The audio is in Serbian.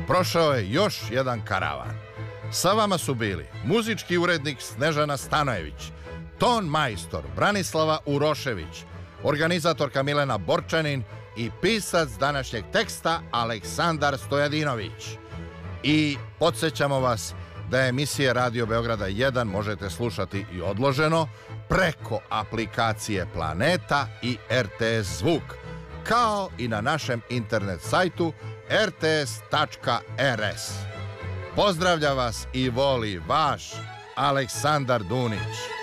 prošao je još jedan karavan. Sa vama su bili muzički urednik Snežana Stanojević, ton majstor Branislava Urošević, organizatorka Milena Borčanin i pisac današnjeg teksta Aleksandar Stojadinović. I podsjećamo vas da emisije Radio Beograda 1 možete slušati i odloženo preko aplikacije Planeta i RTS Zvuk, kao i na našem internet sajtu rts.rs. Pozdravlja vas i voli vaš Aleksandar Dunić.